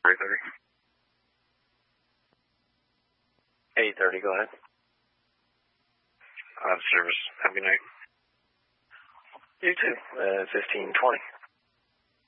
3:30. 8:30, go ahead. Service. Have a good night. You too. 15:20.